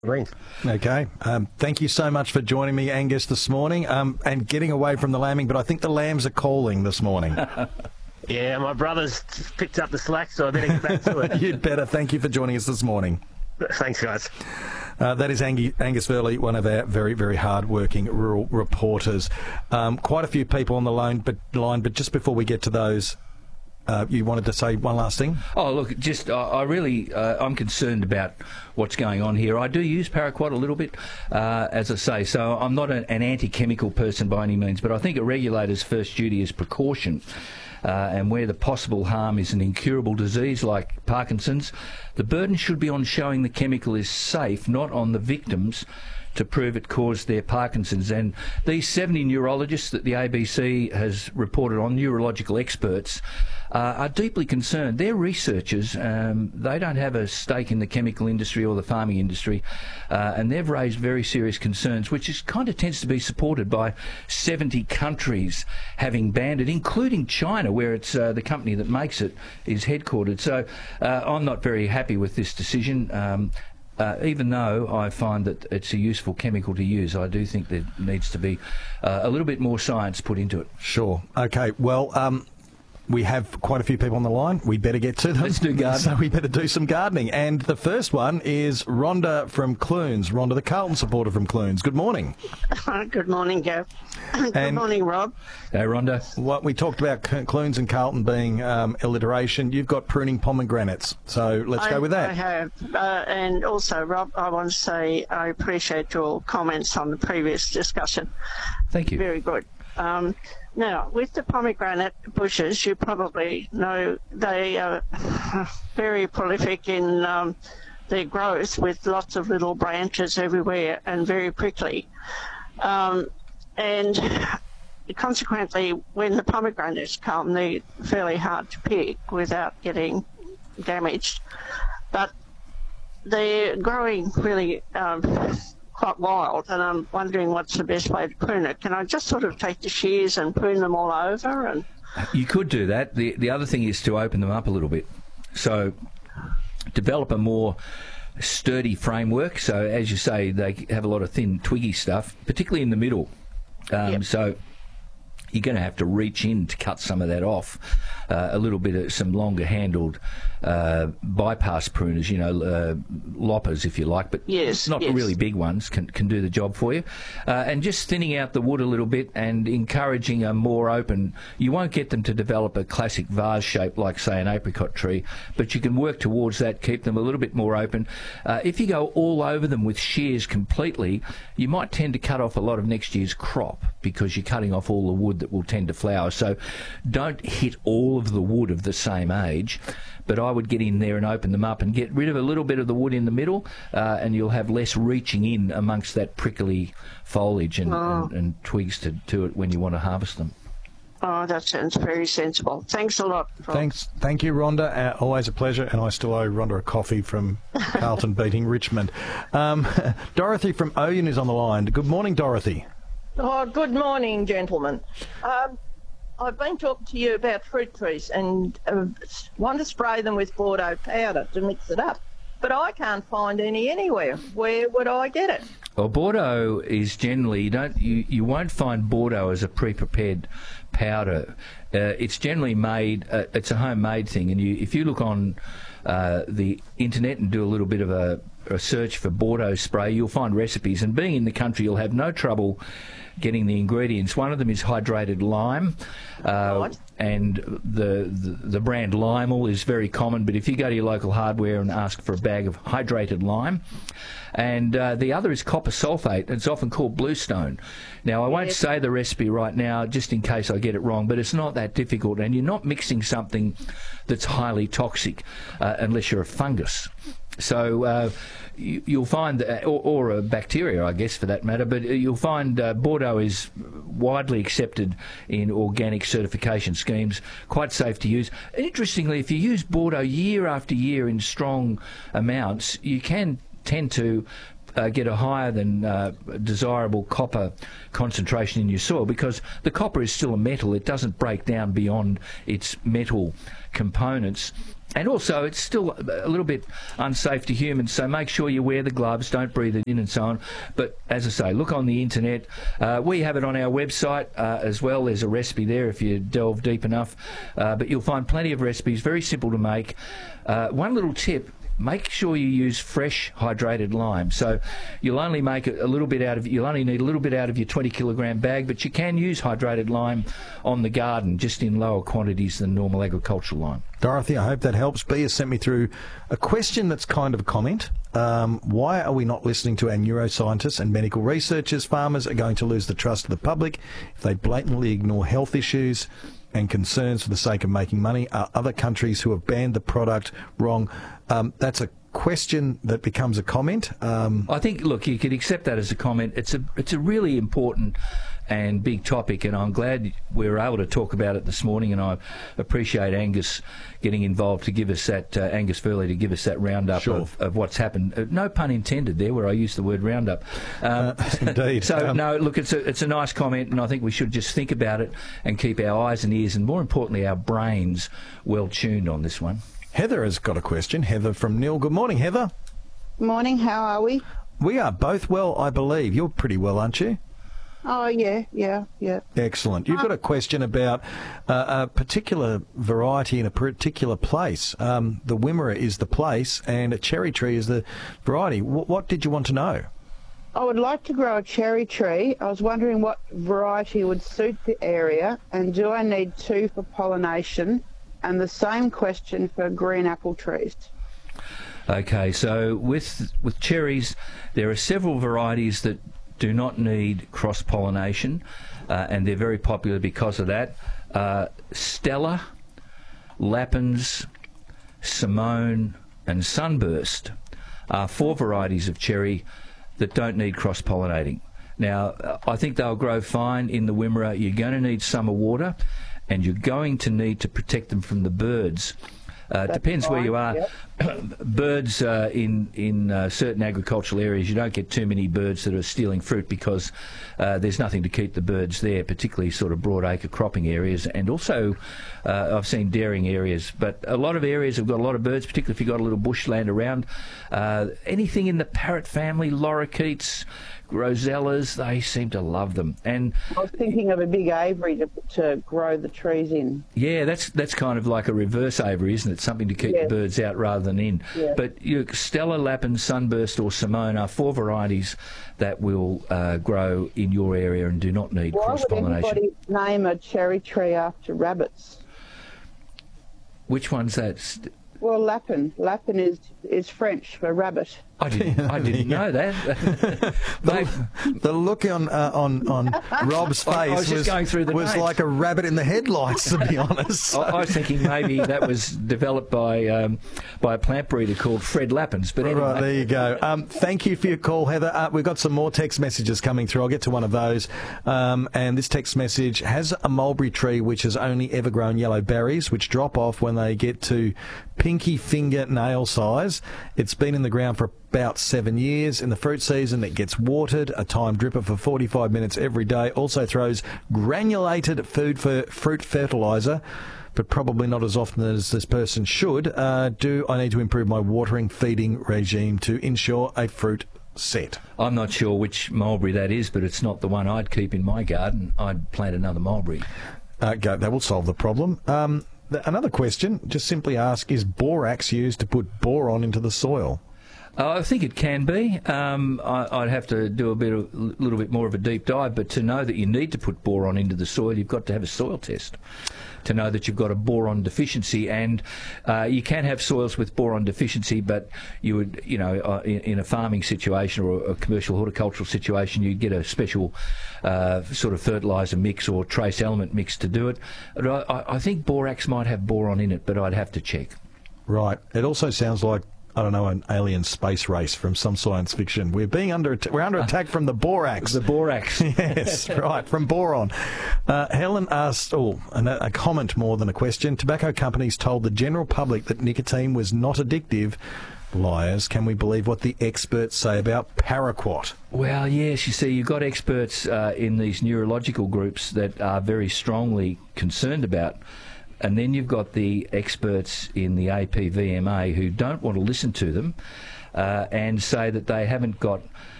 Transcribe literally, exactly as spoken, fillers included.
Greens. Okay. Um, thank you so much for joining me, Angus, this morning um, and getting away from the lambing. But I think the lambs are calling this morning. Yeah, my brother's picked up the slack, so I better get back to it. You'd better. Thank you for joining us this morning. Thanks, guys. Uh, that is Angus, Angus Verley, one of our very, very hard-working rural reporters. Um, quite a few people on the line, but, line, but just before we get to those, Uh, you wanted to say one last thing? Oh, look, just uh, I really, uh, I'm concerned about what's going on here. I do use paraquat a little bit, uh, as I say, so I'm not an, an anti-chemical person by any means, but I think a regulator's first duty is precaution. Uh, and where the possible harm is an incurable disease like Parkinson's, the burden should be on showing the chemical is safe, not on the victims to prove it caused their Parkinson's. And these seventy neurologists that the A B C has reported on, neurological experts, uh, are deeply concerned. They're researchers. Um, they don't have a stake in the chemical industry or the farming industry, uh, and they've raised very serious concerns, which is kind of tends to be supported by seventy countries having banned it, including China, where it's uh, the company that makes it is headquartered. So uh, I'm not very happy with this decision. Um, Uh, even though I find that it's a useful chemical to use, I do think there needs to be uh, a little bit more science put into it. Sure. Okay. Well, um, we have quite a few people on the line. We better get to them. Let's do gardening. So we better do some gardening. And the first one is Rhonda from Clunes. Rhonda, the Carlton supporter from Clunes. Good morning. Good morning, Gav. Good And morning, Rob. Hey, Rhonda. What we talked about Clunes and Carlton being um, alliteration. You've got pruning pomegranates. So let's I, go with that. I have. Uh, and also, Rob, I want to say I appreciate your comments on the previous discussion. Thank you. Very good. Um, now, with the pomegranate bushes, you probably know they are very prolific in um, their growth with lots of little branches everywhere and very prickly. Um, and consequently, when the pomegranates come, they're fairly hard to pick without getting damaged. But they're growing really um, quite wild, and I'm wondering what's the best way to prune it. Can I just sort of take the shears and prune them all over? And You could do that. The, the other thing is to open them up a little bit. So develop a more sturdy framework. So as you say, they have a lot of thin, twiggy stuff, particularly in the middle. Um, Yep. So you're going to have to reach in to cut some of that off. Uh, a little bit of some longer handled uh, bypass pruners, you know, uh, loppers if you like, but Yes, not yes. really big ones, can, can do the job for you. Uh, and just thinning out the wood a little bit and encouraging a more open, you won't get them to develop a classic vase shape like, say, an apricot tree, but you can work towards that, keep them a little bit more open. Uh, if you go all over them with shears completely, you might tend to cut off a lot of next year's crop because you're cutting off all the wood that will tend to flower. So don't hit all of the wood of the same age, but I would get in there and open them up and get rid of a little bit of the wood in the middle, uh, and you'll have less reaching in amongst that prickly foliage and, Oh. and, and twigs to, to it when you want to harvest them. oh, that sounds very sensible. Thanks a lot, Rob. Thanks. Thank you, Rhonda. Uh, always a pleasure. And I still owe Rhonda a coffee from Carlton beating Richmond. Um, Dorothy from Oyen is on the line. Good morning, Dorothy. Oh, good morning, gentlemen. Um, I've been talking to you about fruit trees and uh, want to spray them with Bordeaux powder to mix it up, but I can't find any anywhere. Where would I get it? Well, Bordeaux is generally, you don't you, you won't find Bordeaux as a pre-prepared powder. Uh, it's generally made, uh, it's a homemade thing, and you, if you look on uh, the internet and do a little bit of a, a search for Bordeaux spray, you'll find recipes, and being in the country, you'll have no trouble getting the ingredients. One of them is hydrated lime, uh, Right. and the, the the brand Limal is very common, but if you go to your local hardware and ask for a bag of hydrated lime, and uh, the other is copper sulfate. It's often called bluestone. Now, I won't Yes. say the recipe right now, just in case I get it wrong, but it's not that difficult, and you're not mixing something that's highly toxic uh, unless you're a fungus. So uh, you, you'll find, that, or, or a bacteria, I guess, for that matter, but you'll find uh, Bordeaux is widely accepted in organic certification schemes, quite safe to use. Interestingly, if you use Bordeaux year after year in strong amounts, you can tend to uh, get a higher than uh, desirable copper concentration in your soil, because the copper is still a metal. It doesn't break down beyond its metal components. And also, it's still a little bit unsafe to humans, so make sure you wear the gloves, don't breathe it in and so on. But as I say, look on the internet. Uh, we have it on our website uh, as well. There's a recipe there if you delve deep enough. Uh, but you'll find plenty of recipes, very simple to make. Uh, one little tip. Make sure you use fresh hydrated lime. So you'll only make a little bit out of you'll only need a little bit out of your twenty kilogram bag, but you can use hydrated lime on the garden, just in lower quantities than normal agricultural lime. Dorothy, I hope that helps. B has sent me through a question that's kind of a comment. Um, why are we not listening to our neuroscientists and medical researchers? Farmers are going to lose the trust of the public if they blatantly ignore health issues and concerns for the sake of making money. Are other countries who have banned the product wrong? Um, that's a question that becomes a comment. Um, I think, look, you could accept that as a comment. It's a it's a really important and big topic, and I'm glad we were able to talk about it this morning, and I appreciate Angus getting involved to give us that, uh, Angus Furley, to give us that roundup Sure. of, of what's happened. Uh, no pun intended there, where I used the word roundup. Um, uh, indeed. So, Um, no, look, it's a, it's a nice comment, and I think we should just think about it and keep our eyes and ears, and more importantly, our brains well tuned on this one. Heather has got a question. Heather from Nil. Good morning, Heather. Morning, how are we? We are both well, I believe. You're pretty well, aren't you? Oh, yeah, yeah, yeah. Excellent. You've got a question about uh, a particular variety in a particular place. Um, the Wimmera is the place, and a cherry tree is the variety. W- what did you want to know? I would like to grow a cherry tree. I was wondering what variety would suit the area, and do I need two for pollination? And the same question for green apple trees. Okay, so with with cherries, there are several varieties that do not need cross-pollination, uh, and they're very popular because of that. Uh, Stella, Lappins, Simone and Sunburst are four varieties of cherry that don't need cross-pollinating. Now, uh, I think they'll grow fine in the Wimmera. You're going to need summer water, and you're going to need to protect them from the birds. Uh, it depends where you are. Yep. Birds uh, in in uh, certain agricultural areas, you don't get too many birds that are stealing fruit because uh, there's nothing to keep the birds there, particularly sort of broadacre cropping areas, and also uh, I've seen dairying areas. But a lot of areas have got a lot of birds, particularly if you've got a little bushland around. Uh, anything in the parrot family, lorikeets, rosellas, they seem to love them. And I was thinking of a big aviary to, to grow the trees in. yeah, that's that's kind of like a reverse aviary, isn't it? Something to keep Yes. the birds out rather than in. Yes. But you know, Stella, Lappin, Sunburst or Simone are four varieties that will uh, grow in your area and do not need Why would cross-pollination. anybody name a cherry tree after rabbits? Which one's that? St- Well, Lapin. Lapin is, is French for rabbit. I didn't, I didn't know that. They- The look on uh, on on Rob's face I- I was just was, going through the was names. like a rabbit in the headlights, to be honest. I, I was thinking maybe that was developed by um, by a plant breeder called Fred Lappins. But anyway. Right, there you go. Um, thank you for your call, Heather. Uh, we've got some more text messages coming through. I'll get to one of those. Um, and this text message has a mulberry tree which has only ever grown yellow berries, which drop off when they get to pinky finger nail size. It's been in the ground for about seven years. In the fruit season, it gets watered, a time dripper for forty-five minutes every day. Also throws granulated food for fruit fertiliser, but probably not as often as this person should. Uh, do I need to improve my watering feeding regime to ensure a fruit set? I'm not sure which mulberry that is, but it's not the one I'd keep in my garden. I'd plant another mulberry. Uh, go, that will solve the problem. Um, th- another question, just simply ask, is borax used to put boron into the soil? Uh, I think it can be. Um, I, I'd have to do a bit, of, little bit more of a deep dive. But to know that you need to put boron into the soil, you've got to have a soil test to know that you've got a boron deficiency. And uh, you can have soils with boron deficiency, but you would, you know, uh, in, in a farming situation or a commercial horticultural situation, you'd get a special uh, sort of fertiliser mix or trace element mix to do it. But I, I think borax might have boron in it, but I'd have to check. Right. It also sounds like, I don't know, an alien space race from some science fiction. We're being under att- we're under attack from the borax. The borax. Yes, right, from boron. Uh, Helen asked, oh, an, a comment more than a question. Tobacco companies told the general public that nicotine was not addictive. Liars. Can we believe what the experts say about paraquat? Well, yes, you see, you've got experts uh, in these neurological groups that are very strongly concerned about and then you've got the experts in the A P V M A who don't want to listen to them uh, and say that they haven't got